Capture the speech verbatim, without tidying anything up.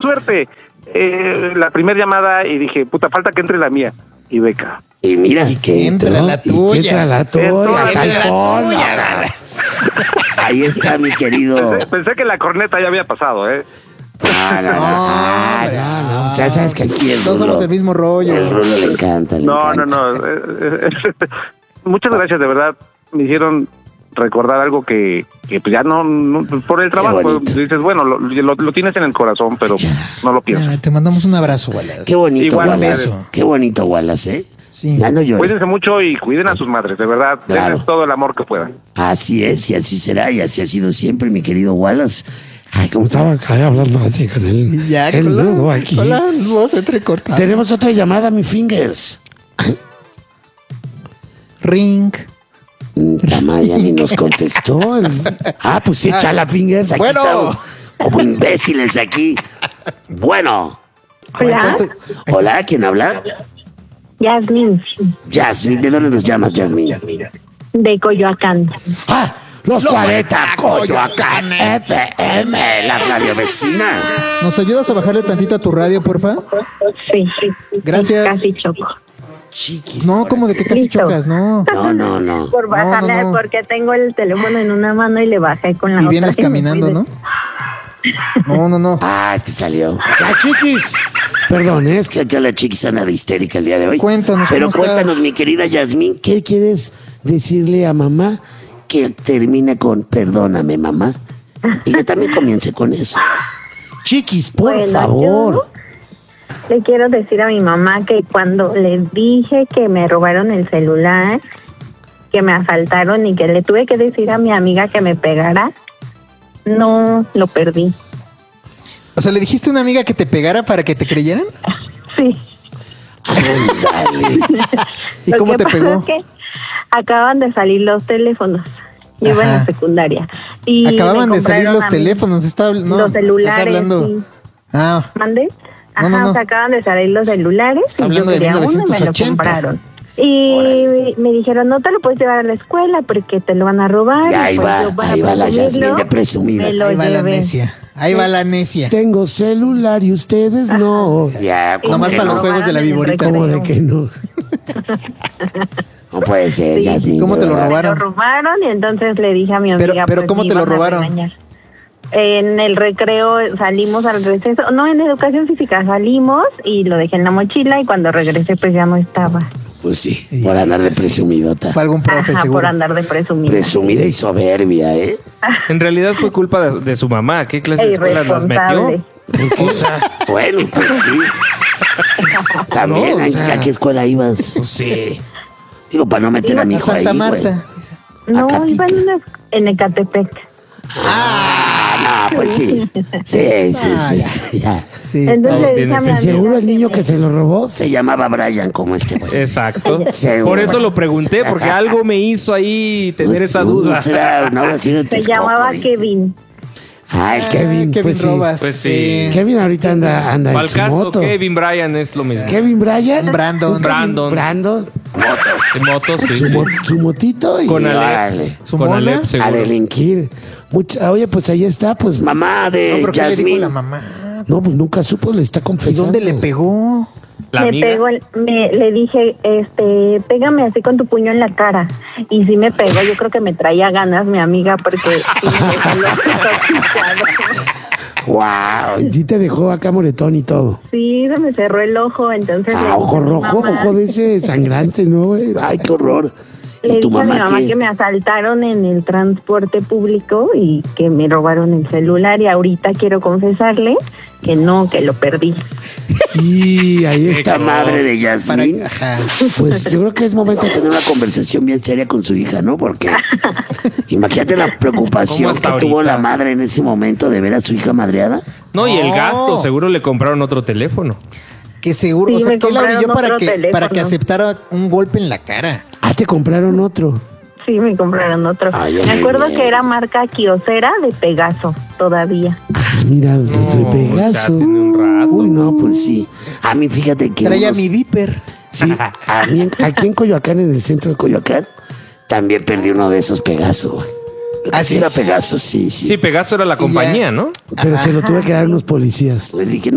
suerte. Eh, la primera llamada y dije, puta, falta que entre la mía. Y beca. Y mira, y que entra la tuya. Y que entra la tuya, hasta el fondo. Ahí está, mi querido. Pensé, pensé que la corneta ya había pasado, ¿eh? No, no, no. Ah, no, no. O sea, sabes que aquí el Todos Rulo, somos del mismo rollo. El Rulo le encanta, le No, encanta. no, no. Eh, eh, Muchas gracias, de verdad. Me hicieron recordar algo que, que pues ya no, no por el trabajo. Pues, dices, bueno, lo, lo, lo tienes en el corazón, pero no lo piensas. Ya, te mandamos un abrazo, Wallace. Qué bonito, Igual, Wallace. beso. Qué bonito, Wallace, ¿eh? Sí. Ya no llores. Cuídense mucho y cuiden a sus madres, de verdad. Claro. Denles todo el amor que puedan. Así es, y así será, y así ha sido siempre, mi querido Wallace. Ay, como Estaba acá hablando así con el, Ya, el con la, nudo aquí. con la voz entrecortada. Tenemos otra llamada, mi fingers. Ring. Tamaya ni nos contestó. el- Ah, pues sí, chala fingers. Aquí Bueno. estamos como imbéciles aquí. Bueno. Hola, Hola, ¿quién habla? Yasmin, Yasmin, ¿de dónde nos llamas, Yasmin? de Coyoacán. Ah, los cuarenta, Coyoacán F M, la radio vecina. ¿Nos ayudas a bajarle tantito a tu radio, porfa? Sí, Gracias. casi choco. Chiquis. No, como de que casi Listo. chocas, no. No, no, no. Por bajarle, no, no. porque tengo el teléfono en una mano y le bajé con la Y otra. vienes que me caminando, cuide. ¿no? No, no, no. Ah, es que salió. La chiquis. Perdón, ¿eh? Es que acá la chiquis anda de histérica el día de hoy. Cuéntanos, Pero ¿cómo cuéntanos, estás? mi querida Yasmín, ¿qué quieres decirle a mamá que termine con perdóname, mamá? Y que también comience con eso. Chiquis, por Bueno, favor. yo le quiero decir a mi mamá que cuando le dije que me robaron el celular, que me asaltaron y que le tuve que decir a mi amiga que me pegara, no lo perdí. O sea, ¿le dijiste a una amiga que te pegara para que te creyeran? Sí. Ándale. ¿Y Lo cómo que te pasa pegó? es que acaban de salir los teléfonos. Yo iba en Ajá. la secundaria. Y Acababan me de salir compraron los a mí teléfonos. Está, no, los celulares. estás hablando. Sí. Ah, ¿Mande? No, Ajá, no, no. o sea, acaban de salir los celulares Está y yo hablando de quería uno y me lo mil novecientos ochenta. compraron. Y me dijeron, no te lo puedes llevar a la escuela porque te lo van a robar. Y ahí pues va, yo para ahí va la presumirlo, Yasmín de presumida. me lo ahí va la llevé. necia. Ahí va la necia. Tengo celular y ustedes no. Ya, ¿cómo Nomás que para no? los juegos de la robaron en el viborita. ¿Cómo de recreo. que no? No puede ser, Sí. Yasmín. ¿Cómo de te lo verdad. robaron? Me lo robaron y entonces le dije a mi amiga. Pero- pero pues, ¿cómo me te lo iban a robaron? regañar. En el recreo salimos al receso, no, en educación física salimos y lo dejé en la mochila y cuando regresé pues ya no estaba. Pues sí, por andar de presumidota. Fue algún profe, Ajá, seguro. por andar de presumida. Presumida y soberbia, ¿eh? En realidad fue culpa de, de su mamá. ¿Qué clase de E escuela las metió? irresponsable. O sea, bueno, pues sí. También, No, o ¿a- sea- ¿a qué escuela ibas? Pues sí. Digo, para no meter a mi A hijo ahí, Santa güey. Marta. No, Acatica. iba en, una, en Ecatepec. Ah, no, pues sí. Sí, sí, sí. Ya. Sí. Entonces le dije tiene a mi sentido. amiga Seguro el que niño me- que se lo robó. Se llamaba Brian como este güey. Exacto. Seguro. Por eso lo pregunté, porque algo me hizo ahí tener Pues, esa no duda. será, no habrá sido el Se Texcoco, llamaba ¿eh? Kevin. Ah, el Ah, Kevin. Kevin pues sí. Robas. Pues sí. Kevin ahorita anda, anda Para en el su caso, moto. Kevin Bryan es lo mismo. Kevin Bryan. Brandon. Brandon. Brandon. En moto, sí. Su, mo- su motito y Con Ale- Alep. Órale. Su Con mona. Alep, A seguro. delinquir. Mucha- oye, pues ahí está, pues mamá. Mamá de No, pero ¿qué le dijo Yasmín. la mamá? No, pues nunca supo, le está ¿Y confesando. dónde le pegó? La me amiga. pegó, el- me, le dije, este, pégame así con tu puño en la cara. Y sí me pegó, yo creo que me traía ganas mi amiga porque sí me dejó el ojito picado. Wow. Sí te dejó acá moretón y todo. Sí, se me cerró el ojo, entonces le Ah, dije ojo a mi rojo, mamá- ojo de ese sangrante, ¿no, güey? Ay, qué horror. Le ¿Y tu dije a mi mamá mamá qué? que me asaltaron en el transporte público y que me robaron el celular y ahorita quiero confesarle que no, que lo perdí. Y ahí Esta está. madre de Para... Yasmín. Ajá. Pues yo creo que es momento de tener una conversación bien seria con su hija, ¿no? Porque imagínate la ¿Cómo preocupación que está tuvo ahorita? la madre en ese momento de ver a su hija madreada. No, y el No. gasto, seguro le compraron otro teléfono. Que seguro, Sí, o sea, me ¿qué la orilló compraron para otro que, teléfono. para que aceptara un golpe en la cara? Ah, te compraron otro. Sí, me compraron otro. Ay, me muy acuerdo bien. que era marca Kyocera de Pegaso todavía. Ah, mira, desde No, Pegaso. ya tiene un rato. Uy, no, pues sí. A mí, fíjate que. Traía unos- mi Viper. Sí, a mí, en- aquí en Coyoacán, en el centro de Coyoacán, también perdí uno de esos Pegaso, güey. ¿Ah, sí? sí? Era Pegaso, sí, sí. Sí, Pegaso era la compañía, ¿no? Pero se lo tuve que dar unos policías. Les dije,